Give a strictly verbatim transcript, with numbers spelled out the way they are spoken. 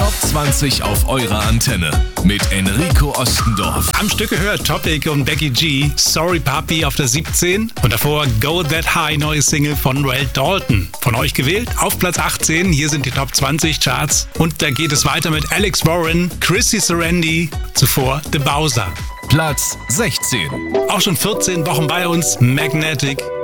Top zwanzig auf eurer Antenne mit Enrico Ostendorf. Am Stück gehört Topic und Becky G, Sorry Puppy auf der siebzehn und davor Go That High, neue Single von Rel Dalton. Von euch gewählt auf Platz achtzehn, hier sind die Top zwanzig Charts und da geht es weiter mit Alex Warren, Chrissy Serendi, zuvor The Bowser. Platz sechzehn. Auch schon vierzehn Wochen bei uns, Magnetic.